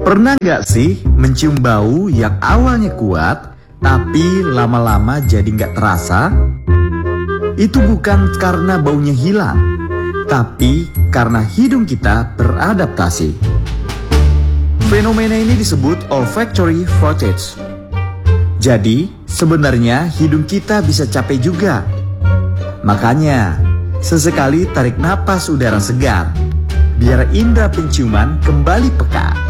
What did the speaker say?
Pernah nggak sih mencium bau yang awalnya kuat, tapi lama-lama jadi nggak terasa? Itu bukan karena baunya hilang, tapi karena hidung kita beradaptasi. Fenomena ini disebut olfactory fatigue. Jadi, sebenarnya hidung kita bisa capek juga. Makanya, sesekali tarik napas udara segar, biar indera penciuman kembali peka.